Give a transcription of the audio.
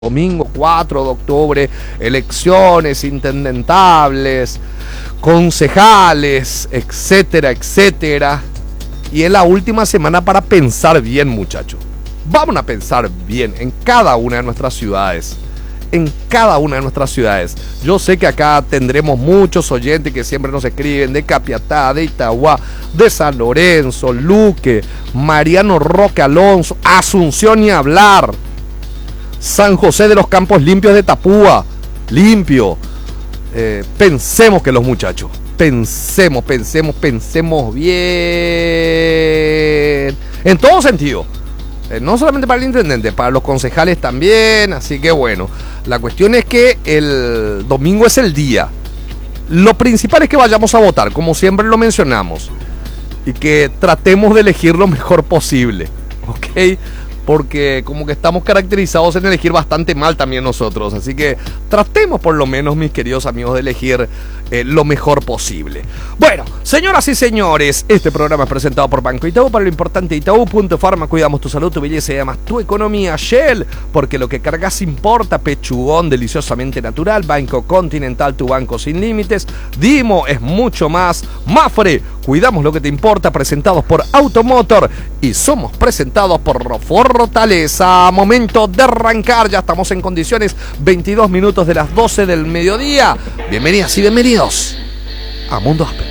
Domingo 4 de octubre, elecciones intendentables, concejales, etcétera, etcétera. Y es la última semana para pensar bien, muchachos. Vamos a pensar bien en cada una de nuestras ciudades. En cada una de nuestras ciudades. Yo sé que acá tendremos muchos oyentes que siempre nos escriben de Capiatá, de Itagua, de San Lorenzo, Luque, Mariano Roque Alonso, Asunción y hablar. San José de los Campos Limpios de Tapúa, limpio. Pensemos que los muchachos, pensemos bien. En todo sentido. No solamente para el intendente, para los concejales también. Así que bueno, la cuestión es que el domingo es el día. Lo principal es que vayamos a votar, como siempre lo mencionamos. Y que tratemos de elegir lo mejor posible. ¿Ok? Porque como que estamos caracterizados en elegir bastante mal también nosotros. Así que tratemos por lo menos, mis queridos amigos, de elegir lo mejor posible. Bueno, señoras y señores, este programa es presentado por Banco Itaú, para lo importante Itaú.Pharma. Cuidamos tu salud, tu belleza y además tu economía. Shell, porque lo que cargas importa. Pechugón, deliciosamente natural. Banco Continental, tu banco sin límites. Dimo es mucho más. Mafre, cuidamos lo que te importa. Presentados por Automotor y somos presentados por Fortaleza. Momento de arrancar, ya estamos en condiciones. 22 minutos de las 12 del mediodía. Bienvenidas y bienvenidos a Mundo Aspen.